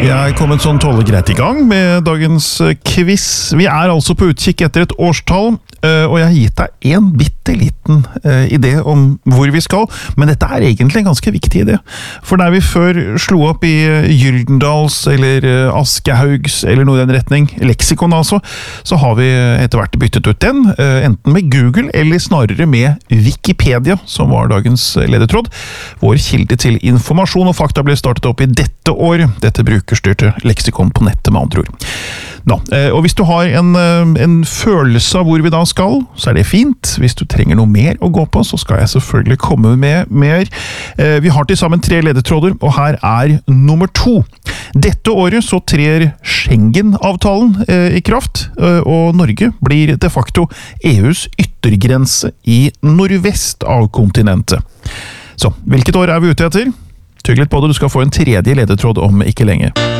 Vi er kommet sånn greit i gang med dagens quiz. Vi er altså på utkikk etter et årstall, og jeg har gitt deg en bitteliten idé om hvor vi skal, men dette er egentlig en ganske viktig idé. For der vi før slo opp i Gyldendals eller Aschehougs eller noe i den retning, leksikon altså, så har vi etter hvert byttet ut den, enten med Google eller snarere med Wikipedia, som var dagens ledetråd. Vår kilde til informasjon og fakta ble startet opp i dette år. Dette brukerstyrte leksikon på nettet med andre ord. Nå, og hvis du har en følelse av hvor vi da skal, så er det fint. Hvis du trenger noe mer å gå på, så skal jeg selvfølgelig komme med mer. Vi har til sammen 3 ledetråder, og her er nummer 2. Dette året så trer Schengen-avtalen i kraft, og Norge blir de facto EUs yttergrense i nordvest av kontinentet. Så, hvilket år er vi ute etter? Tygg litt på det, du skal få en 3. ledetråd om ikke lenge.